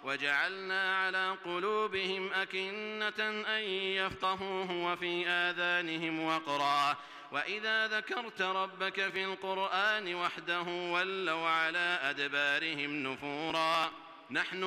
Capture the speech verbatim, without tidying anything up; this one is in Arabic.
وجعلنا على قلوبهم أكنة أن يفقهوه وفي آذانهم وقرا وإذا ذكرت ربك في القرآن وحده ولوا على أدبارهم نفورا. نحن